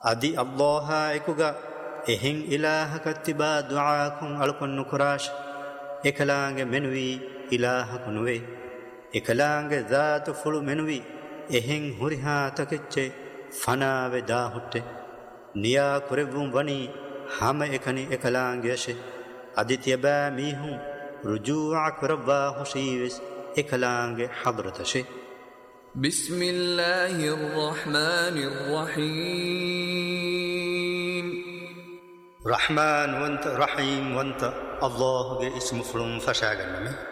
අදි අල්ලාහා එකුගා එහෙන් ඉලාහකත්තිබා දුආකුන් අලුකොන් නුකුරාෂ එකලාංගේ මෙනුවී ඉලාහකුනුවේ එකලාංගේ ذات ෆුළු මෙනුවී එහෙන් හුරිහා තකෙච්චේ ෆනාවේ දාහුට්ටේ නියා කුරෙවුම් වනී හැම එකනි එකලාංගේ ෂේ අදිතියබා මීහුන් රුජූඅ කරවා හුෂීවස් එකලාංගේ හදරතෂේ بسم الله الرحمن الرحيم رحمن وانت رحيم وانت الله اسم فلم فشاغنمي